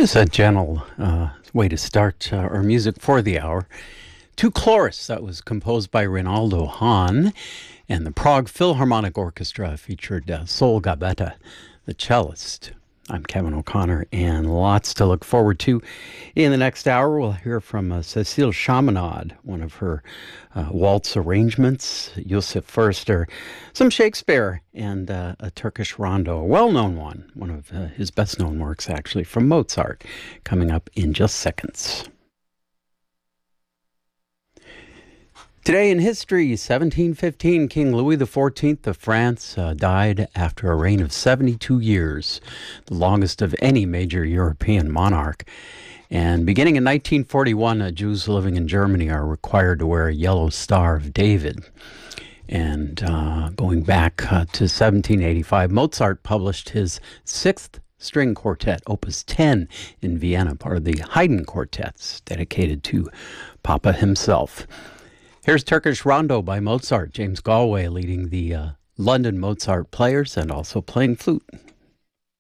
It's a gentle way to start our music for the hour. To Chloris, that was composed by Rinaldo Hahn, and the Prague Philharmonic Orchestra featured Sol Gabetta, the cellist. I'm Kevin O'Connor, and lots to look forward to. In the next hour, we'll hear from Cécile Chaminade, one of her waltz arrangements, Yusuf Förster, some Shakespeare, and a Turkish rondo, a well-known one of his best-known works, actually, from Mozart, coming up in just seconds. Today in history, 1715, King Louis XIV of France died after a reign of 72 years, the longest of any major European monarch. And beginning in 1941, Jews living in Germany are required to wear a yellow Star of David. And going back to 1785, Mozart published his sixth string quartet, Opus 10, in Vienna, part of the Haydn quartets, dedicated to Papa himself. Here's Turkish Rondo by Mozart, James Galway leading the London Mozart Players and also playing flute.